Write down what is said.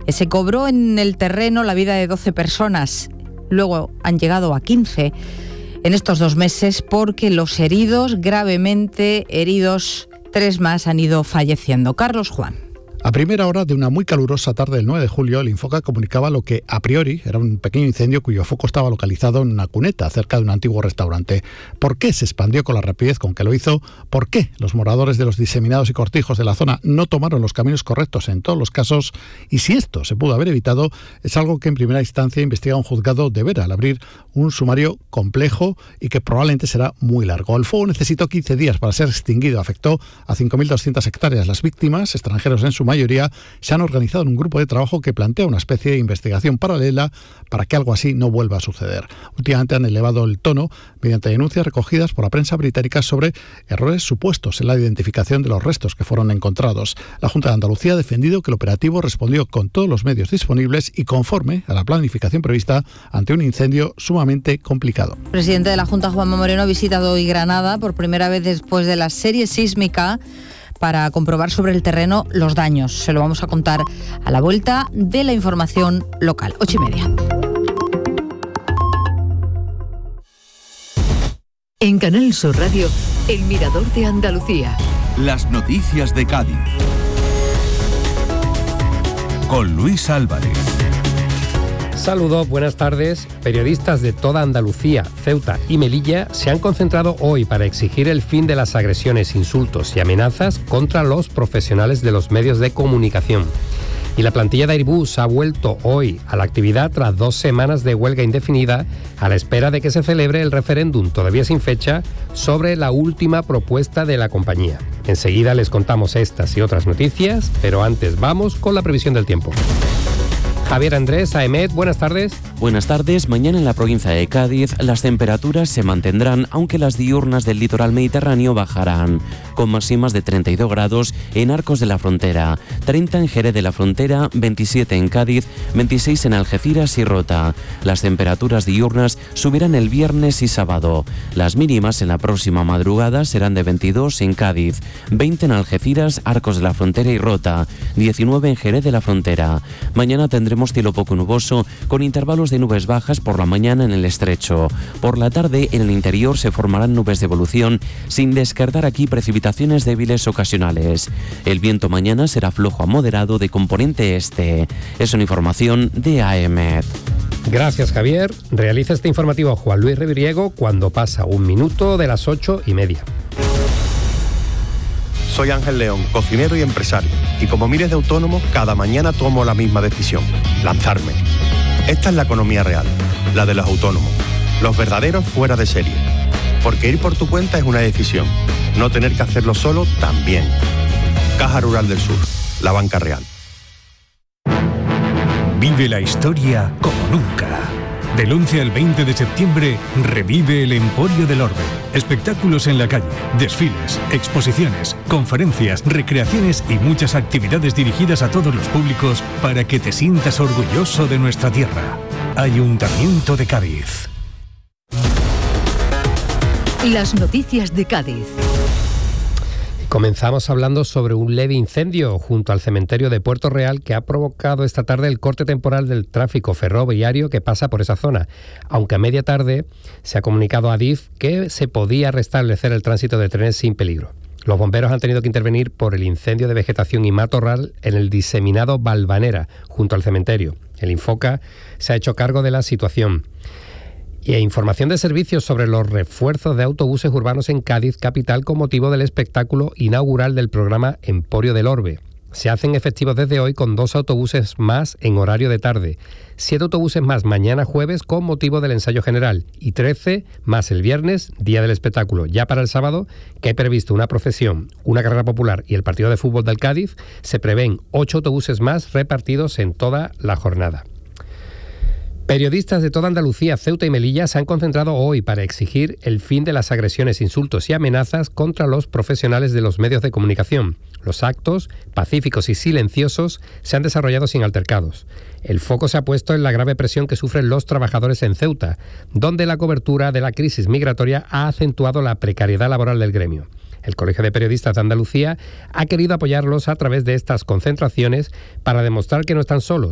Se cobró en el terreno la vida de 12 personas, luego han llegado a 15 en estos 2 meses porque los heridos, gravemente heridos, 3 más han ido falleciendo. Carlos Juan. A primera hora de una muy calurosa tarde del 9 de julio, el Infoca comunicaba lo que a priori era un pequeño incendio cuyo foco estaba localizado en una cuneta cerca de un antiguo restaurante. ¿Por qué se expandió con la rapidez con que lo hizo? ¿Por qué los moradores de los diseminados y cortijos de la zona no tomaron los caminos correctos en todos los casos? Y si esto se pudo haber evitado, es algo que en primera instancia investiga un juzgado de Vera al abrir un sumario complejo y que probablemente será muy largo. El fuego necesitó 15 días para ser extinguido. Afectó a 5.200 hectáreas. Las víctimas, extranjeros en su mayoría, se han organizado en un grupo de trabajo que plantea una especie de investigación paralela para que algo así no vuelva a suceder. Últimamente han elevado el tono mediante denuncias recogidas por la prensa británica sobre errores supuestos en la identificación de los restos que fueron encontrados. La Junta de Andalucía ha defendido que el operativo respondió con todos los medios disponibles y conforme a la planificación prevista ante un incendio sumamente complicado. El presidente de la Junta, Juanma Moreno, ha visitado hoy Granada por primera vez después de la serie sísmica para comprobar sobre el terreno los daños. Se lo vamos a contar a la vuelta de la información local. 8:30. En Canal Sur Radio, El Mirador de Andalucía. Las noticias de Cádiz. Con Luis Álvarez. Saludos, buenas tardes. Periodistas de toda Andalucía, Ceuta y Melilla se han concentrado hoy para exigir el fin de las agresiones, insultos y amenazas contra los profesionales de los medios de comunicación. Y la plantilla de Airbus ha vuelto hoy a la actividad tras 2 semanas de huelga indefinida a la espera de que se celebre el referéndum, todavía sin fecha, sobre la última propuesta de la compañía. Enseguida les contamos estas y otras noticias, pero antes vamos con la previsión del tiempo. Javier Andrés, AEMET, buenas tardes. Buenas tardes. Mañana en la provincia de Cádiz las temperaturas se mantendrán, aunque las diurnas del litoral mediterráneo bajarán, con máximas de 32 grados en Arcos de la Frontera, 30 en Jerez de la Frontera, 27 en Cádiz, 26 en Algeciras y Rota. Las temperaturas diurnas subirán el viernes y sábado. Las mínimas en la próxima madrugada serán de 22 en Cádiz, 20 en Algeciras, Arcos de la Frontera y Rota, 19 en Jerez de la Frontera. Mañana tendremos cielo poco nuboso, con intervalos de nubes bajas por la mañana en el estrecho. Por la tarde, en el interior se formarán nubes de evolución, sin descartar aquí precipitaciones débiles ocasionales. El viento mañana será flojo a moderado de componente este. Es una información de AEMET. Gracias, Javier. Realiza este informativo Juan Luis Reviriego cuando pasa 1 minuto de las 8:30. Soy Ángel León, cocinero y empresario, y como miles de autónomos, cada mañana tomo la misma decisión: lanzarme. Esta es la economía real, la de los autónomos, los verdaderos fuera de serie. Porque ir por tu cuenta es una decisión, no tener que hacerlo solo también. Caja Rural del Sur, la banca real. Vive la historia como nunca. Del 11 al 20 de septiembre, revive el Emporio del Orbe. Espectáculos en la calle, desfiles, exposiciones, conferencias, recreaciones y muchas actividades dirigidas a todos los públicos para que te sientas orgulloso de nuestra tierra. Ayuntamiento de Cádiz. Las noticias de Cádiz. Comenzamos hablando sobre un leve incendio junto al cementerio de Puerto Real que ha provocado esta tarde el corte temporal del tráfico ferroviario que pasa por esa zona, aunque a media tarde se ha comunicado a Adif que se podía restablecer el tránsito de trenes sin peligro. Los bomberos han tenido que intervenir por el incendio de vegetación y matorral en el diseminado Valvanera, junto al cementerio. El Infoca se ha hecho cargo de la situación. Y información de servicios sobre los refuerzos de autobuses urbanos en Cádiz capital con motivo del espectáculo inaugural del programa Emporio del Orbe. Se hacen efectivos desde hoy con 2 autobuses más en horario de tarde, 7 autobuses más mañana jueves con motivo del ensayo general y 13 más el viernes, día del espectáculo. Ya para el sábado, que hay previsto una procesión, una carrera popular y el partido de fútbol del Cádiz, se prevén 8 autobuses más repartidos en toda la jornada. Periodistas de toda Andalucía, Ceuta y Melilla se han concentrado hoy para exigir el fin de las agresiones, insultos y amenazas contra los profesionales de los medios de comunicación. Los actos, pacíficos y silenciosos, se han desarrollado sin altercados. El foco se ha puesto en la grave presión que sufren los trabajadores en Ceuta, donde la cobertura de la crisis migratoria ha acentuado la precariedad laboral del gremio. El Colegio de Periodistas de Andalucía ha querido apoyarlos a través de estas concentraciones para demostrar que no están solos